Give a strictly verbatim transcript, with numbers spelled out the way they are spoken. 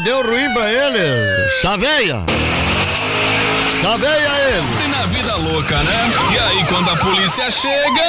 deu ruim pra ele. Chaveia. Chaveia ele. Sempre na vida louca, né? E aí quando a polícia chega...